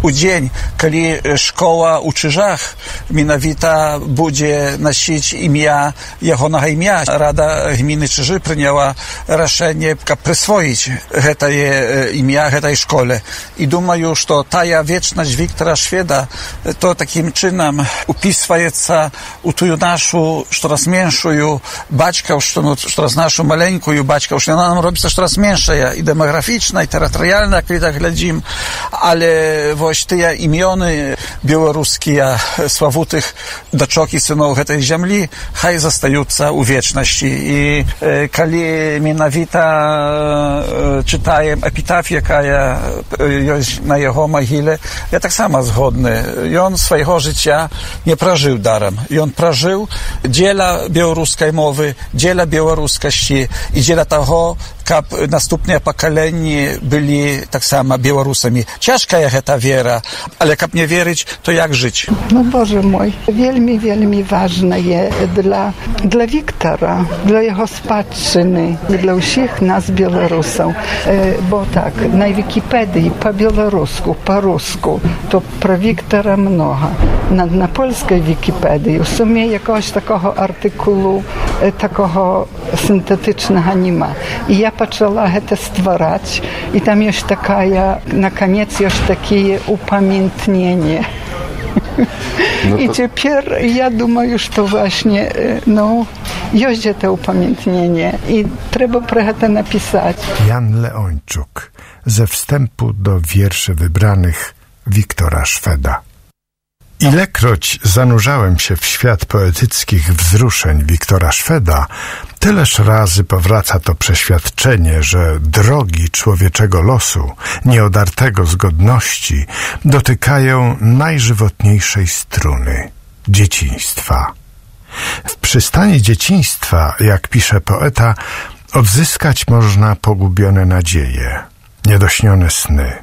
у дзень, калі школа ў Чыжах менавіта будзе насіць імя ягонага імя. Рада гміны Чыжы прыняла рашэнне, каб прысвоіць гэтае імя гэтай школе. І думаю, што тая вечнасць Віктора Шведа то такім чынам упісваецца у тую нашу штораз меншую бацькаўшчыну, штораз нашу маленькую бацькаўшчыну. Яна нам робіцца штораз меншая і дэмаграфічна, і тэрытарыяльна, калі так глядзім. Але вось тыя імёны беларускія славутых дачок і сыноў гэтай зямлі хай застаюцца ў вечнасці. І калі менавіта чытаем эпітаф, якая ёсць на яго магіле, я таксама згодны. Ён свайго жыцця не пражыў дарам. Ён пражыў дзеля беларускай мовы, дзеля беларускасці і дзеля таго, каб наступныя пакаленні былі таксама беларусамі. Цяжкая гэта вера, але каб не верыць, то як жыць? No Boże mój, wielmi ważne dla Wiktora, dla jego spadczyny, dla wszystkich nas Białorusów. Bo tak, na Wikipedii po białorusku, po rusku, to про Wiktora mnogo. Na polskiej Wikipedii w sumie jakiegoś takiego artykułu, takiego syntetycznego nie ma. I ja zaczęła to stwarzać i tam jest na koniec jest takie upamiętnienie. No to... I теперь ja думаю, że właśnie jest to upamiętnienie i trzeba про to napisać. Jan Leończuk ze wstępu do wierszy wybranych Wiktora Szweda. Ilekroć zanurzałem się w świat poetyckich wzruszeń Wiktora Szweda, tyleż razy powraca to przeświadczenie, że drogi człowieczego losu, nieodartego z godności, dotykają najżywotniejszej struny – dzieciństwa. W przystani dzieciństwa, jak pisze poeta, odzyskać można pogubione nadzieje, niedośnione sny.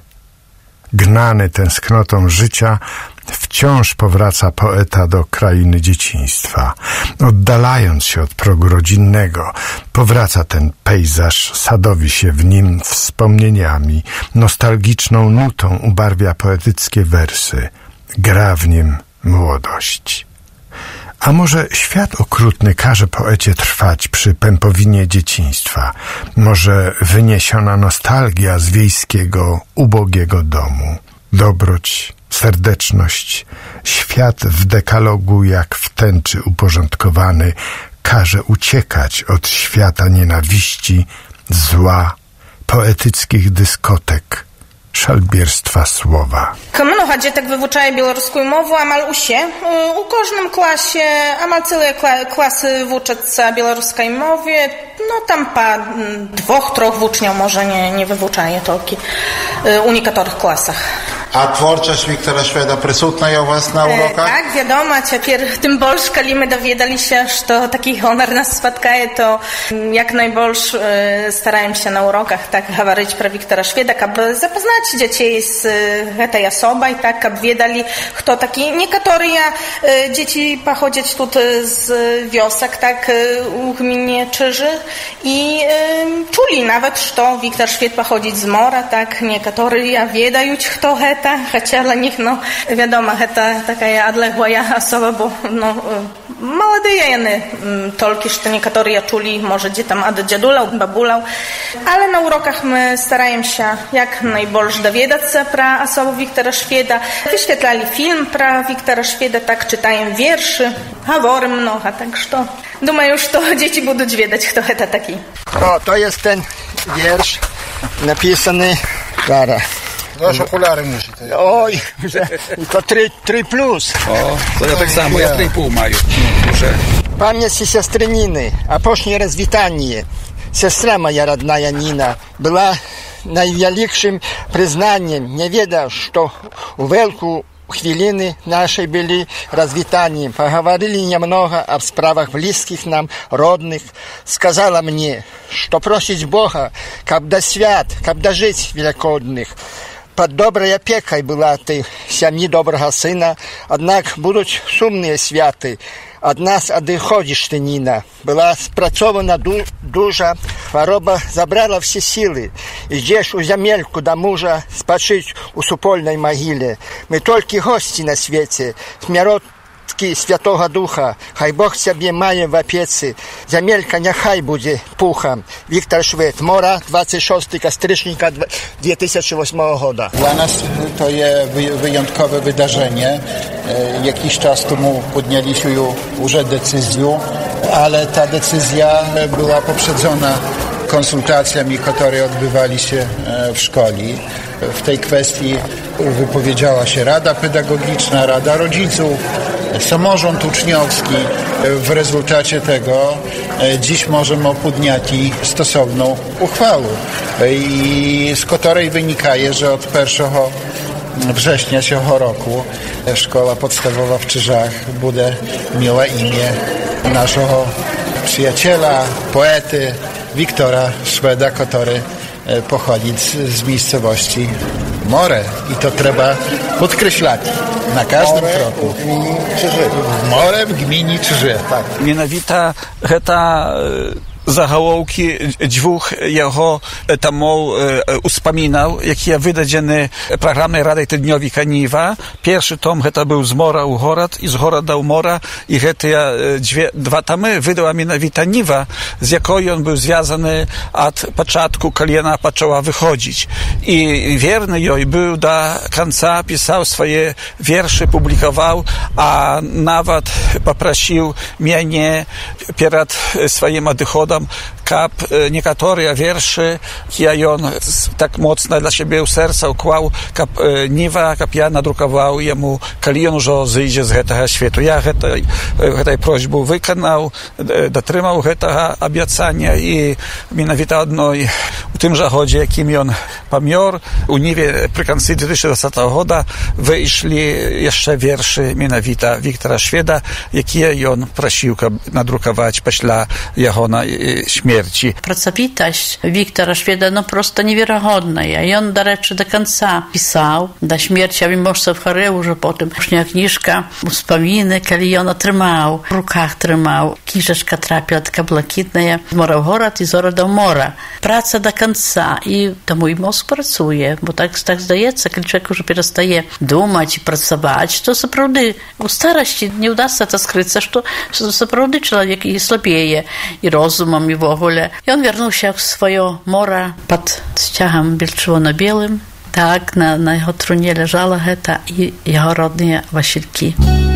Gnany tęsknotą życia, wciąż powraca poeta do krainy dzieciństwa. Oddalając się od progu rodzinnego, powraca ten pejzaż, sadowi się w nim wspomnieniami, nostalgiczną nutą ubarwia poetyckie wersy, gra w nim młodość. A może świat okrutny każe poecie trwać przy pępowinie dzieciństwa? Może wyniesiona nostalgia z wiejskiego, ubogiego domu? Dobroć, serdeczność, świat w dekalogu jak w tęczy uporządkowany każe uciekać od świata nienawiści, zła, poetyckich dyskotek, szalbierstwa słowa. Mnoho dzieciak wyuczaje białoruską mowę, amal usie. U każdym klasie, amal całe klasy wuczą białoruskiej mowie. No tam po 2-3 uczniów może nie wyuczaje tylko u niektórych klasach. A twórczość Wiktora Szweda przysutna u was na urokach? Tak, wiadomo, teraz tym больше, kiedy my dowiedzieli się, że taki honor nas spotkaje, to jak najbolsze staramy się na urokach tak mówić pro Wiktora Szweda, aby zapoznać dzieci z tej osobą, tak, aby wiedzieli, kto taki. Niektóre dzieci pochodzą tu z wiosek, tak, u gminie Czyży i czuli nawet, że Wiktor Szwed pochodzi z mora, tak, niektóre wiedziają, kto to. Chociaż dla nich, wiadomo, to taka odległa osoba, bo młode tylko, że niektórzy czuli, może gdzie tam od dziadula, babula, ale na urokach my staramy się jak najbardziej dowiedzieć się pro osobę Wiktora Szweda. Wyświetlali film pro Wiktora Szweda, tak czytają wierszy, говорим mnogo, tak że думаю, że dzieci będą wiedzieć, kto to taki. O, to jest ten wiersz napisany, zaraz. Wasz okulary musicie. Oj, to 3+. O, to ja tak samo, ja 3,5 mają. Pamięć siostry a później rozwitanie. Siostra moja родная Nina była największym przyznaniem. Nie wiedział, że u wielku chwiliny naszej byli rozwitani. Poговорили немного o sprawach bliskich nam, rodnych. Сказала мне, что просить Бога, как до свят, как дожить великодных. Под доброй опекой была ты семьи доброго сына, однако будут шумные святы. ад нас адыходзіш ты, Ніна. Была спрацована дужа, хвароба забрала все силы. Ідзеш у зямельку да мужа спачыць у супольнай магіле. Мы толькі госці на свеце, смяроткі Святога Духа. Хай Бог цябе мае в апецы. Зямелька няхай будзе пухам. Віктор Швед, Мора, 26 kastryčnika 2008 года. Dla nas to jest wyjątkowe wydarzenie. Jakiś czas temu podjęliśmy już decyzję, ale ta decyzja była poprzedzona konsultacjami, które odbywali się w szkole. W tej kwestii wypowiedziała się Rada Pedagogiczna, Rada Rodziców, samorząd uczniowski. W rezultacie tego dziś możemy podjąć stosowną uchwałę, z której wynika, że od 1 września tego roku szkoła podstawowa w Czyżach będzie miała imię naszego przyjaciela, poety Wiktora Szweda, który pochodzi z miejscowości More. I to trzeba podkreślać na każdym kroku. More w gminie Czyży. Tak. Mianowita ta zahałołki dwóch jego tomów uspominał, jakie wydadzeny programnej Rady Tydniowi Kaniwa. Pierwszy tom to był z Mora u Horad i z Horada u Mora i te dwa tomy wydała mianowita Niwa, z jaką on był związany od początku, kiedy ona zaczęła wychodzić. I wierny jej był do końca, pisał swoje wiersze, publikował, a nawet poprosił mnie przed swoim odchodem, kap niektóre wiersze, które on tak mocno dla siebie u serca ukłał, kap Niwa, kap ja nadrukował jemu, kiedy on już zejdzie z tego świata. Ja tej prośbę wykonał, dotrzymał tego obiecania i mianowito odnoj w tym zachodzie, jakim on pomiar, u Niwie przy końcu 2020 roku wyszli jeszcze wiersze mianowita Wiktora Szweda, jakie on prosił nadrukować после jego śmierci. Pracowitość Wiktora Szweda no prosto niewiarygodna. I on do rzeczy do końca pisał, do śmierci, a mimo że chorył, że potem już kniżka wspominy, kiedy on otrzymał, w rukach trzymał, kiszeczka trafiła, taka błękitna, Mora w Horad i z Horada w Mora. Praca do końca i to mój mózg pracuje, bo tak zdaється, kiedy człowiek już przestaje думать i pracować, to naprawdę u starości nie uda się to skryć, że naprawdę człowiek i słabieje i rozumem i w ogóle. I on wrócił się w swoje Mora pod ściachem bielczono-białym. Tak, na jego trunie leżała heta i jego rodne wasilki.